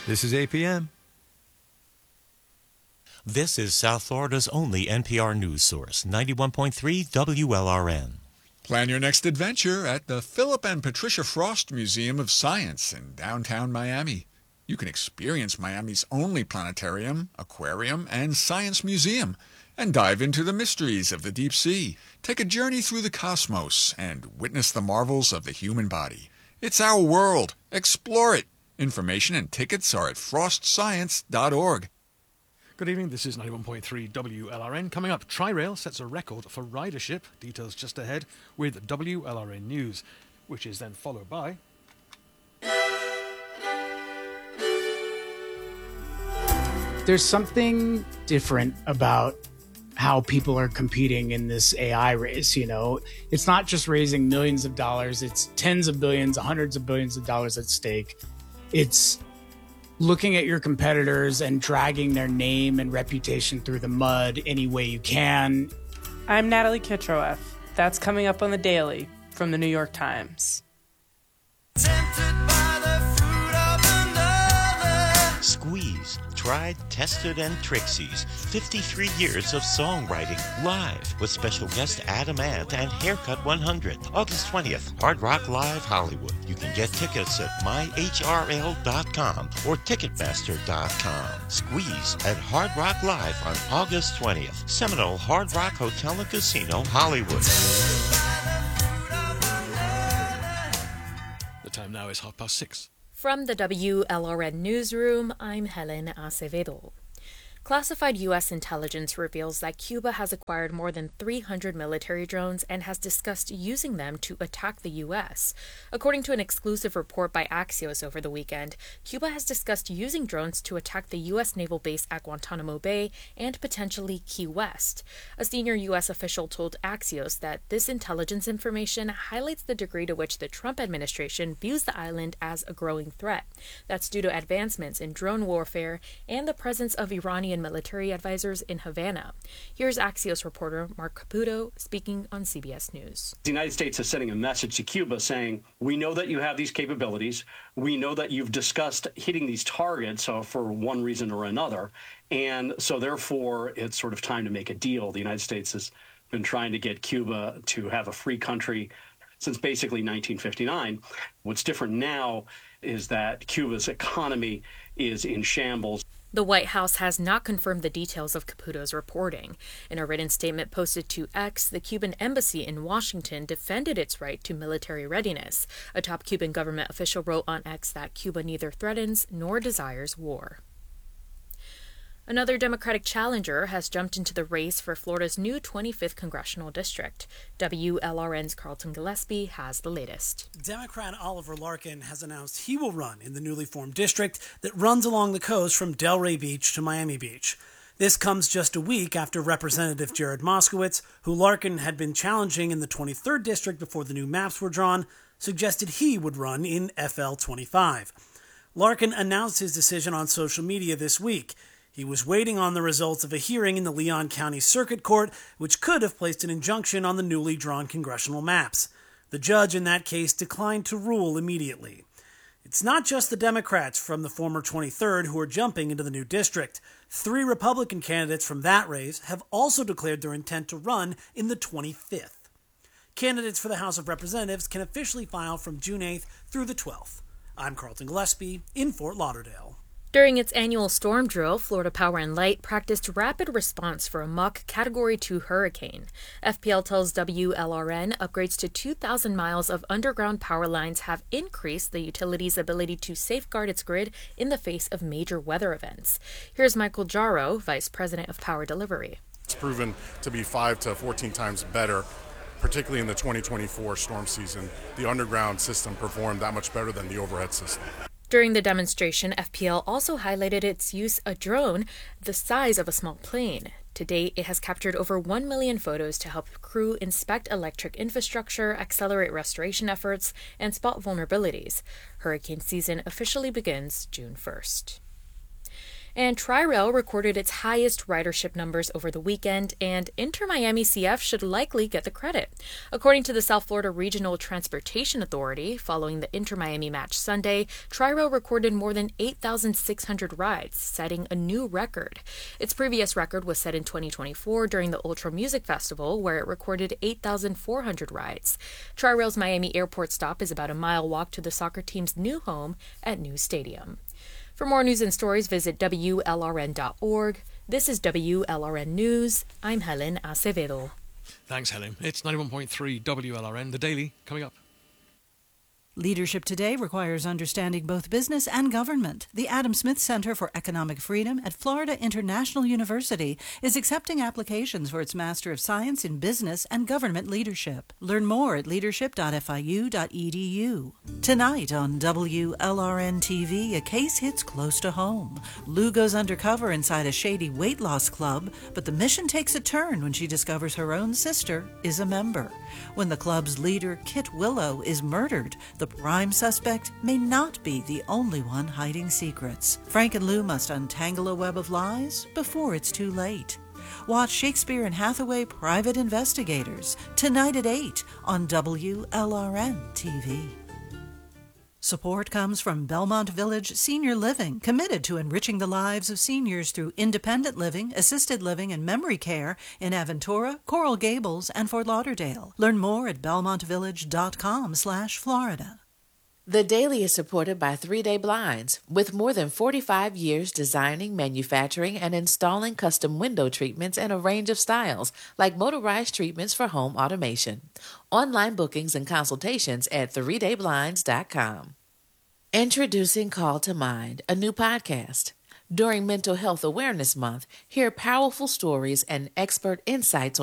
This is APM. This is South Florida's only NPR news source, 91.3 WLRN. Plan your next adventure at the Philip and Patricia Frost Museum of Science in downtown Miami. You can experience Miami's only planetarium, aquarium, and science museum, and dive into the mysteries of the deep sea. Take a journey through the cosmos and witness the marvels of the human body. It's our world. Explore it. Information and tickets are at frostscience.org. Good evening, this is 91.3 WLRN. Coming up, Tri-Rail sets a record for ridership. Details just ahead with WLRN News, which is then followed by... There's something different about how people are competing in this AI race, you know. It's not just raising millions of dollars, it's tens of billions, hundreds of billions of dollars at stake. It's looking at your competitors and dragging their name and reputation through the mud any way you can. I'm Natalie Kitroeff. That's coming up on The Daily from the New York Times. Squeeze, tried, tested, and Trixie's 53 years of songwriting live with special guest Adam Ant and Haircut 100. August 20th, Hard Rock Live Hollywood. You can get tickets at myhrl.com or ticketmaster.com. Squeeze at Hard Rock Live on August 20th. Seminole Hard Rock Hotel and Casino, Hollywood. The time now is 6:30. From the WLRN Newsroom, I'm Helen Acevedo. Classified U.S. intelligence reveals that Cuba has acquired more than 300 military drones and has discussed using them to attack the U.S. According to an exclusive report by Axios over the weekend, Cuba has discussed using drones to attack the U.S. naval base at Guantanamo Bay and potentially Key West. A senior U.S. official told Axios that this intelligence information highlights the degree to which the Trump administration views the island as a growing threat. That's due to advancements in drone warfare and the presence of Iranian military advisors in Havana. Here's Axios reporter Mark Caputo speaking on CBS News. The United States is sending a message to Cuba saying, we know that you have these capabilities. We know that you've discussed hitting these targets for one reason or another. And so therefore, it's sort of time to make a deal. The United States has been trying to get Cuba to have a free country since basically 1959. What's different now is that Cuba's economy is in shambles. The White House has not confirmed the details of Caputo's reporting. In a written statement posted to X, the Cuban embassy in Washington defended its right to military readiness. A top Cuban government official wrote on X that Cuba neither threatens nor desires war. Another Democratic challenger has jumped into the race for Florida's new 25th congressional district. WLRN's Carlton Gillespie has the latest. Democrat Oliver Larkin has announced he will run in the newly formed district that runs along the coast from Delray Beach to Miami Beach. This comes just a week after Representative Jared Moskowitz, who Larkin had been challenging in the 23rd district before the new maps were drawn, suggested he would run in FL 25. Larkin announced his decision on social media this week. He was waiting on the results of a hearing in the Leon County Circuit Court, which could have placed an injunction on the newly drawn congressional maps. The judge in that case declined to rule immediately. It's not just the Democrats from the former 23rd who are jumping into the new district. 3 Republican candidates from that race have also declared their intent to run in the 25th. Candidates for the House of Representatives can officially file from June 8th through the 12th. I'm Carlton Gillespie in Fort Lauderdale. During its annual storm drill, Florida Power and Light practiced rapid response for a mock Category 2 hurricane. FPL tells WLRN upgrades to 2,000 miles of underground power lines have increased the utility's ability to safeguard its grid in the face of major weather events. Here's Michael Jarrow, Vice President of Power Delivery. It's proven to be 5 to 14 times better, particularly in the 2024 storm season. The underground system performed that much better than the overhead system. During the demonstration, FPL also highlighted its use of a drone the size of a small plane. To date, it has captured over 1 million photos to help crew inspect electric infrastructure, accelerate restoration efforts, and spot vulnerabilities. Hurricane season officially begins June 1st. And Tri-Rail recorded its highest ridership numbers over the weekend, and Inter-Miami CF should likely get the credit. According to the South Florida Regional Transportation Authority, following the Inter-Miami match Sunday, Tri-Rail recorded more than 8,600 rides, setting a new record. Its previous record was set in 2024 during the Ultra Music Festival, where it recorded 8,400 rides. Tri-Rail's Miami Airport stop is about a mile walk to the soccer team's new home at New Stadium. For more news and stories, visit WLRN.org. This is WLRN News. I'm Helen Acevedo. Thanks, Helen. It's 91.3 WLRN, The Daily, coming up. Leadership today requires understanding both business and government. The Adam Smith Center for Economic Freedom at Florida International University is accepting applications for its Master of Science in Business and Government Leadership. Learn more at leadership.fiu.edu. Tonight on WLRN TV, a case hits close to home. Lou goes undercover inside a shady weight loss club, but the mission takes a turn when she discovers her own sister is a member. When the club's leader, Kit Willow, is murdered, the prime suspect may not be the only one hiding secrets. Frank and Lou must untangle a web of lies before it's too late. Watch Shakespeare and Hathaway Private Investigators tonight at 8 on WLRN TV. Support comes from Belmont Village Senior Living, committed to enriching the lives of seniors through independent living, assisted living, and memory care in Aventura, Coral Gables, and Fort Lauderdale. Learn more at belmontvillage.com/Florida. The Daily is supported by 3 Day Blinds, with more than 45 years designing, manufacturing, and installing custom window treatments in a range of styles, like motorized treatments for home automation. Online bookings and consultations at 3dayblinds.com. Introducing Call to Mind, a new podcast. During Mental Health Awareness Month, hear powerful stories and expert insights